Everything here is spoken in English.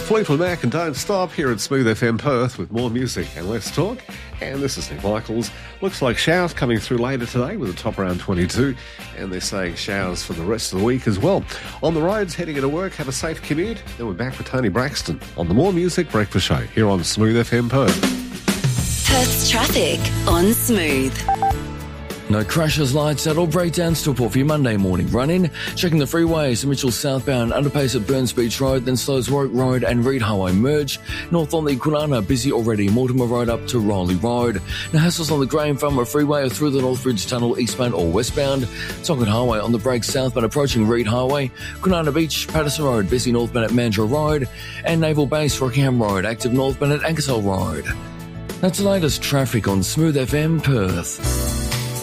Fleetwood Mac and Don't Stop here at Smooth FM Perth with more music and less talk. And this is Nick Michaels. Looks like showers coming through later today with a top around 22. And they're saying showers for the rest of the week as well. On the roads, heading into work, have a safe commute. Then we're back with Tony Braxton on the More Music Breakfast Show here on Smooth FM Perth. Perth's traffic on Smooth. No crashes, lights out or breakdowns to report for your Monday morning run-in. Checking the freeways, Mitchell southbound, underpace at Burns Beach Road, then slows Warwick Road and Reed Highway merge. North on the Kwinana, busy already, Mortimer Road up to Riley Road. No hassles on the Graham Farmer Freeway or through the Northbridge Tunnel, eastbound or westbound. Tonkin Highway on the brakes southbound approaching Reed Highway. Kwinana Beach, Patterson Road, busy northbound at Mandurah Road. And Naval Base, Rockingham Road, active northbound at Ankersall Road. That's the latest traffic on Smooth FM Perth.